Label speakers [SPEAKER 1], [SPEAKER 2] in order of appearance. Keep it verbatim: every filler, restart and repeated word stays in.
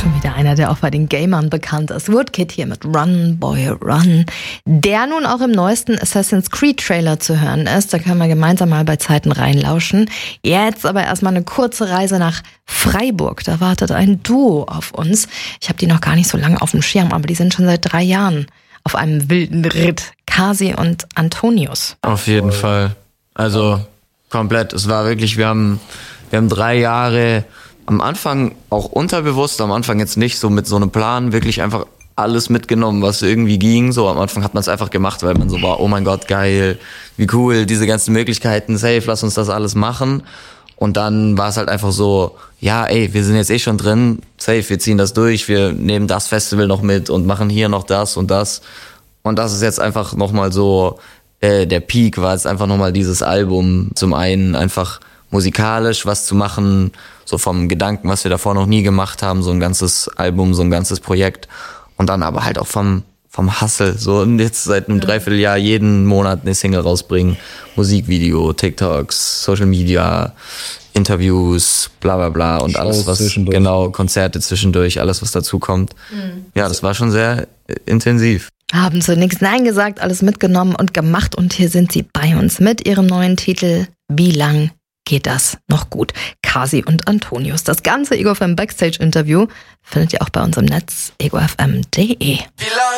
[SPEAKER 1] Schon wieder einer, der auch bei den Gamern bekannt ist. Woodkid hier mit Run, Boy, Run. Der nun auch im neuesten Assassin's Creed Trailer zu hören ist. Da können wir gemeinsam mal bei Zeiten reinlauschen. Jetzt aber erstmal eine kurze Reise nach Freiburg. Da wartet ein Duo auf uns. Ich habe die noch gar nicht so lange auf dem Schirm, aber die sind schon seit drei Jahren auf einem wilden Ritt. Kasi und Antonius.
[SPEAKER 2] Auf jeden Fall. Also komplett. Es war wirklich, wir haben, wir haben drei Jahre am Anfang auch unterbewusst, am Anfang jetzt nicht so mit so einem Plan, wirklich einfach alles mitgenommen, was irgendwie ging. So am Anfang hat man es einfach gemacht, weil man so war, oh mein Gott, geil, wie cool, diese ganzen Möglichkeiten, safe, lass uns das alles machen. Und dann war es halt einfach so, ja, ey, wir sind jetzt eh schon drin, safe, wir ziehen das durch, wir nehmen das Festival noch mit und machen hier noch das und das. Und das ist jetzt einfach nochmal so, äh, der Peak war jetzt einfach nochmal dieses Album. Zum einen einfach musikalisch was zu machen, so vom Gedanken, was wir davor noch nie gemacht haben, so ein ganzes Album, so ein ganzes Projekt. Und dann aber halt auch vom vom Hustle, so und jetzt seit einem Dreivierteljahr jeden Monat eine Single rausbringen, Musikvideo, TikToks, Social Media, Interviews, bla bla bla und alles, was, genau, Konzerte zwischendurch, alles, was dazu kommt. Mhm. Ja, das war schon sehr intensiv.
[SPEAKER 1] Haben zunächst Nein gesagt, alles mitgenommen und gemacht und hier sind sie bei uns mit ihrem neuen Titel Wie lang geht das noch gut? Kasi und Antonius. Das ganze Ego F M Backstage-Interview findet ihr auch bei uns im Netz, ego f m punkt de.